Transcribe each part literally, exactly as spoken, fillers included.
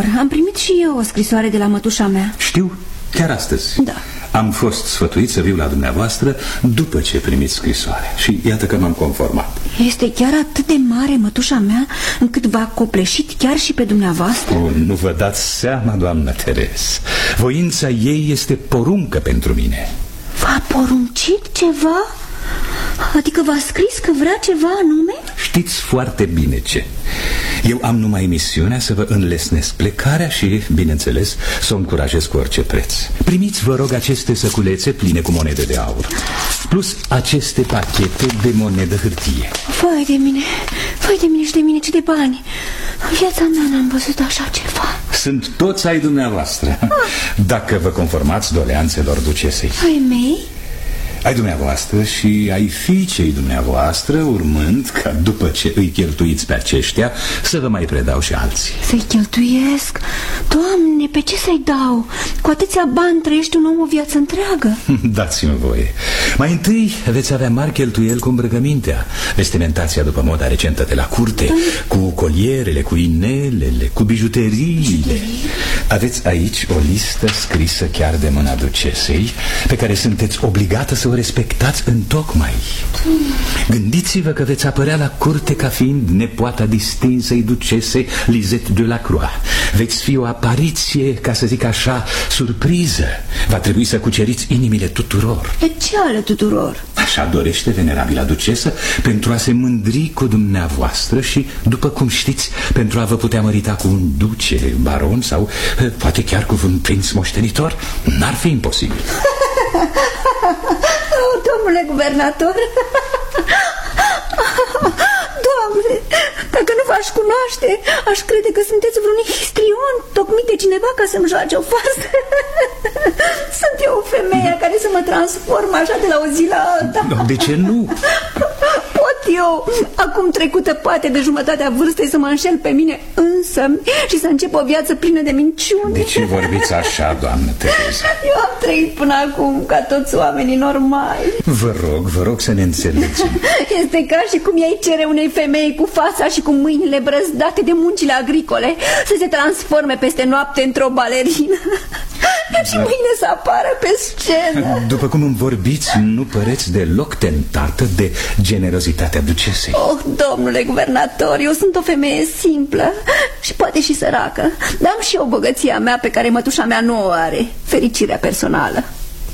Domnișoară, am primit și eu o scrisoare de la mătușa mea. Știu, chiar astăzi. Da. Am fost sfătuit să viu la dumneavoastră după ce primiți scrisoare și iată că m-am conformat. Este chiar atât de mare mătușa mea încât v-a copleșit chiar și pe dumneavoastră? Oh, nu vă dați seama, doamnă Teres. Voința ei este poruncă pentru mine. V-a poruncit ceva? Adică v-a scris că vrea ceva anume? Știți foarte bine ce. Eu am numai misiunea să vă înlesnesc plecarea și, bineînțeles, să o încurajez cu orice preț. Primiți, vă rog, aceste săculețe pline cu monede de aur, plus aceste pachete de monedă hârtie. Vai de mine, vai de mine și de mine, ce de bani. În viața mea n-am văzut așa ceva. Sunt toți ai dumneavoastră, ah. Dacă vă conformați doleanțelor ducesei. Ai mei? Ai dumneavoastră și ai fiicei dumneavoastră, urmând ca după ce îi cheltuiți pe aceștia să vă mai predau și alții. Să-i cheltuiesc? Doamne, pe ce să-i dau? Cu atâția bani trăiești un om o viață întreagă. Dați-mi voie. Mai întâi veți avea mari cheltuieli cu îmbrăcămintea, vestimentația după moda recentă de la curte, Doi. cu colierele, cu inelele, cu bijuteriile. Bijuterii? Aveți aici o listă scrisă chiar de mâna ducesei, pe care sunteți obligată să o respectați întocmai. Gândiți-vă că veți apărea la curte ca fiind nepoata distinsei ducese Lisette de la Croix. Veți fi o apariție, ca să zic așa, surpriză. Va trebui să cuceriți inimile tuturor. De ce ale tuturor? Așa dorește venerabila ducesă, pentru a se mândri cu dumneavoastră și, după cum știți, pentru a vă putea mărita cu un duce, baron sau poate chiar cu un prinț moștenitor. N-ar fi imposibil. Oh, domnule guvernator, Doamne, dacă nu v-aș cunoaște, aș crede că sunteți vreun histrion tocmit de cineva ca să-mi joace o farsă. Sunt eu o femeie care să mă transform așa de la o zi la alta. No, de ce nu? Pot eu, acum trecută poate de jumătatea vârstei, să mă înșel pe mine însă și să încep o viață plină de minciuni? De ce vorbiți așa, doamnă Tereza? Eu am trăit până acum ca toți oamenii normali. Vă rog, vă rog să ne înțelegem. Este ca și cum ei cere unei femei cu fața și cu mâinile brăzdate de muncile agricole să se transforme peste noapte într-o balerină și mâine să apară pe scenă. După cum îmi vorbiți, nu păreți deloc tentată de generozitatea ducesei. Oh, domnule guvernator, eu sunt o femeie simplă și poate și săracă, dar am și o bogăția mea pe care mătușa mea nu o are, fericirea personală.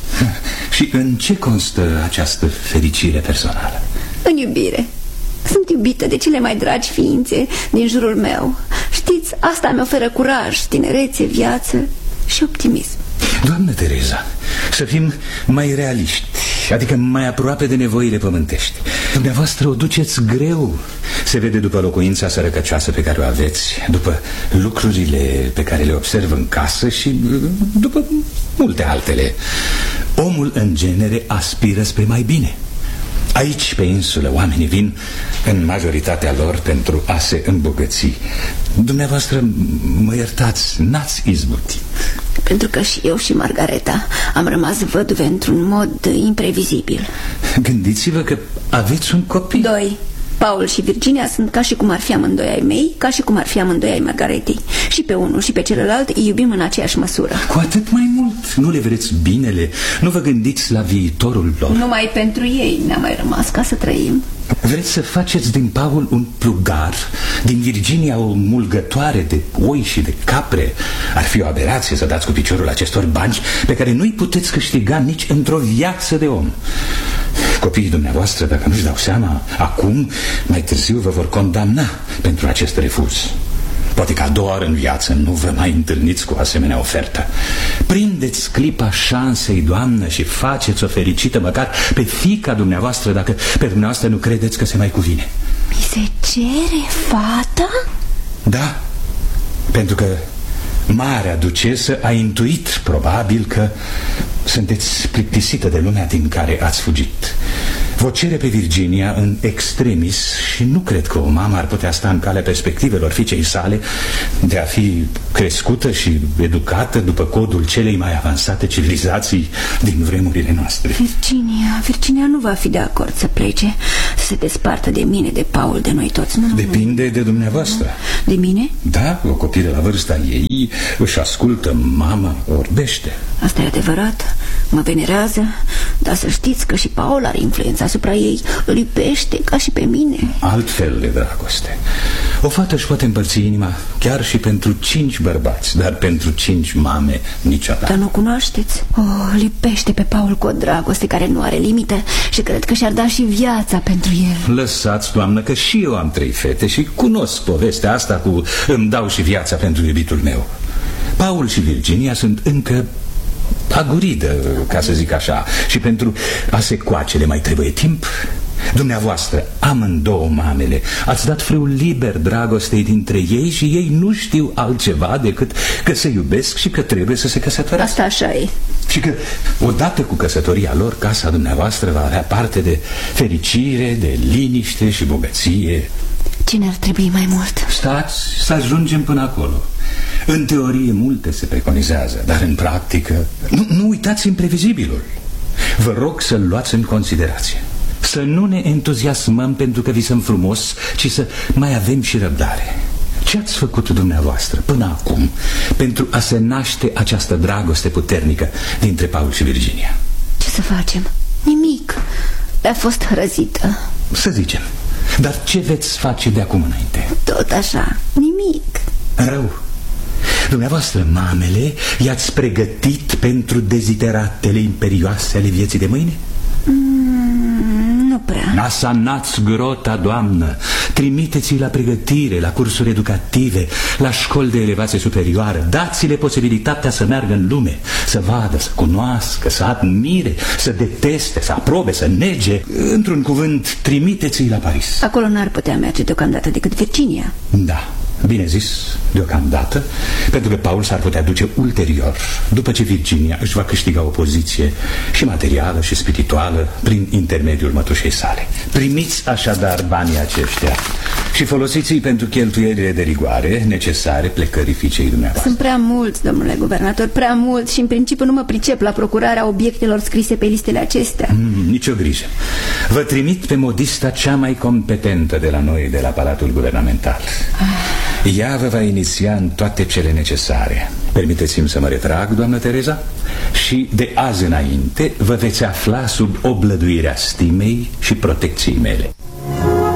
Și în ce constă această fericire personală? În iubire. Sunt iubită de cele mai dragi ființe din jurul meu. Știți, asta mi oferă curaj, tinerețe, viață și optimism. Doamnă Tereza, să fim mai realiști, adică mai aproape de nevoile pământești. Dumneavoastră o duceți greu. Se vede după locuința sărăcăcioasă pe care o aveți, după lucrurile pe care le observ în casă și după multe altele. Omul în genere aspiră spre mai bine. Aici, pe insulă, oamenii vin în majoritatea lor pentru a se îmbogăți. Dumneavoastră, mă iertați, n-ați izbutit. Pentru că și eu și Margareta am rămas văduve într-un mod imprevizibil. Gândiți-vă că aveți un copil. Doi. Paul și Virginia sunt ca și cum ar fi amândoi ai mei, ca și cum ar fi amândoi ai Margaretei. Și pe unul și pe celălalt îi iubim în aceeași măsură. Cu atât mai mult. Nu le vreți binele? Nu vă gândiți la viitorul lor? Numai pentru ei ne-a mai rămas ca să trăim. Vreți să faceți din Paul un plugar, din Virginia o mulgătoare de oi și de capre? Ar fi o aberație să dați cu piciorul acestor bani pe care nu-i puteți câștiga nici într-o viață de om. Copiii dumneavoastră, dacă nu-și dau seama, acum, mai târziu vă vor condamna pentru acest refuz. Poate că a doua oară în viață nu vă mai întâlniți cu o asemenea ofertă. Prindeți clipa șansei, doamnă, și faceți-o fericită măcar pe fiica dumneavoastră, dacă pe dumneavoastră nu credeți că se mai cuvine. Mi se cere fata? Da, pentru că marea ducesă a intuit probabil că sunteți plictisită de lumea din care ați fugit. Vă cere pe Virginia în extremis și nu cred că o mamă ar putea sta în calea perspectivelor fiicei sale de a fi crescută și educată după codul celei mai avansate civilizații din vremurile noastre. Virginia, Virginia nu va fi de acord să plece, să se despartă de mine, de Paul, de noi toți. Nu, Depinde de dumneavoastră. De mine? Da, o copilă la vârsta ei își ascultă mama, orbește. Asta e adevărat, mă venerează, dar să știți că și Paul are influența asupra ei, îl iubește ca și pe mine. Altfel de dragoste. O fată își poate împărți inima chiar și pentru cinci bărbați, dar pentru cinci mame niciodată. Dar nu cunoașteți? Oh, îl iubește pe Paul cu o dragoste care nu are limită și cred că și-ar da și viața pentru el. Lăsați, doamnă, că și eu am trei fete și cunosc povestea asta cu îmi dau și viața pentru iubitul meu. Paul și Virginia sunt încă aguridă, ca să zic așa, și pentru a se coace le mai trebuie timp. Dumneavoastră, amândouă mamele, ați dat frâul liber dragostei dintre ei și ei nu știu altceva decât că se iubesc și că trebuie să se căsătorească. Asta așa e. Și că odată cu căsătoria lor, casa dumneavoastră va avea parte de fericire, de liniște și bogăție. Cine ar trebui mai mult? Stați să ajungem până acolo. În teorie multe se preconizează, dar în practică nu, nu uitați imprevizibilul. Vă rog să-l luați în considerație. Să nu ne entuziasmăm pentru că visăm frumos, ci să mai avem și răbdare. Ce ați făcut dumneavoastră până acum pentru a se naște această dragoste puternică dintre Paul și Virginia? Ce să facem? Nimic. Le-a fost hrăzită. Să zicem. Dar ce veți face de acum înainte? Tot așa, nimic. Rău. Dumneavoastră, mamele, i-ați pregătit pentru dezideratele imperioase ale vieții de mâine? Mm, nu prea. Nasanați grota, doamnă. Trimiteți-i la pregătire, la cursuri educative, la școli de elevație superioară. Dați-le posibilitatea să meargă în lume, să vadă, să cunoască, să admire, să deteste, să aprobe, să nege. Într-un cuvânt, trimiteți-i la Paris. Acolo n-ar putea merge deocamdată decât Virginia. Da, bine zis, deocamdată, pentru că Paul s-ar putea duce ulterior, după ce Virginia își va câștiga o poziție și materială și spirituală prin intermediul mătușei sale. Primiți așadar banii aceștia și folosiți-i pentru cheltuielile de rigoare necesare plecării fiicei dumneavoastră. Sunt prea mulți, domnule guvernator, prea mulți și în principiu nu mă pricep la procurarea obiectelor scrise pe listele acestea. Mm, nicio grijă. Vă trimit pe modista cea mai competentă de la noi, de la Palatul Guvernamental. Ea vă va iniția în toate cele necesare. Permiteți-mi să mă retrag, doamnă Tereza, și de azi înainte vă veți afla sub oblăduirea stimei și protecției mele.